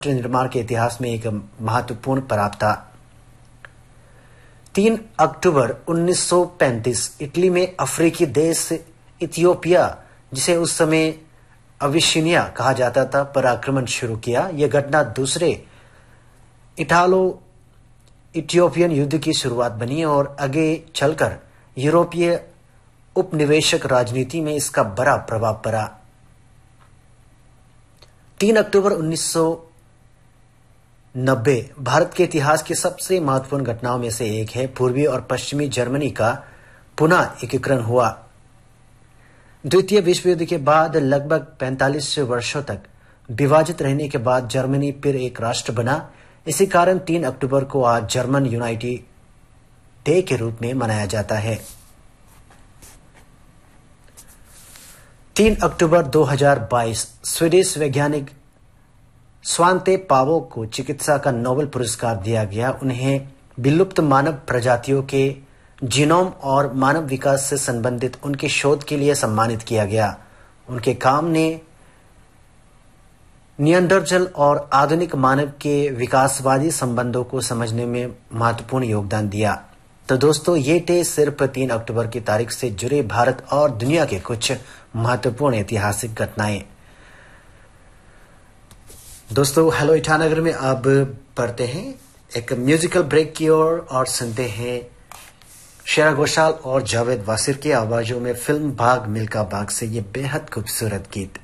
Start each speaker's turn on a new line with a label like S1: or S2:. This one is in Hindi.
S1: निर्माण के इतिहास में एक महत्वपूर्ण पड़ाव था। 3 अक्टूबर 1935 इटली में अफ्रीकी देश इथियोपिया, जिसे उस समय अबिसिनिया कहा जाता था, पर आक्रमण शुरू किया। यह घटना दूसरे इटालो इथियोपियन युद्ध की शुरुआत बनी और आगे चलकर यूरोपीय उपनिवेशक राजनीति में इसका बड़ा प्रभाव पड़ा। 3 अक्टूबर 1990 भारत के इतिहास की सबसे महत्वपूर्ण घटनाओं में से एक है। पूर्वी और पश्चिमी जर्मनी का पुनः एकीकरण हुआ। द्वितीय विश्व युद्ध के बाद लगभग 45 वर्षों तक विभाजित रहने के बाद जर्मनी फिर एक राष्ट्र बना। इसी कारण 3 अक्टूबर को आज जर्मन यूनिटी डे के रूप में मनाया जाता है। 3 अक्टूबर 2022 स्वीडिश वैज्ञानिक स्वांते पावो को चिकित्सा का नोबेल पुरस्कार दिया गया। उन्हें विलुप्त मानव प्रजातियों के जीनोम और मानव विकास से संबंधित उनके शोध के लिए सम्मानित किया गया। उनके काम ने निएंडरथल और आधुनिक मानव के विकासवादी संबंधों को समझने में महत्वपूर्ण योगदान दिया। तो दोस्तों, ये थे सिर्फ 3 अक्टूबर की तारीख से जुड़े भारत और दुनिया के कुछ महत्वपूर्ण ऐतिहासिक घटनाएं। दोस्तों, हेलो ईटानगर में अब बढ़ते हैं एक म्यूजिकल ब्रेक की ओर और सुनते हैं श्रेया घोषाल और जावेद वासिर की आवाजों में फिल्म भाग मिल्खा भाग से ये बेहद खूबसूरत गीत।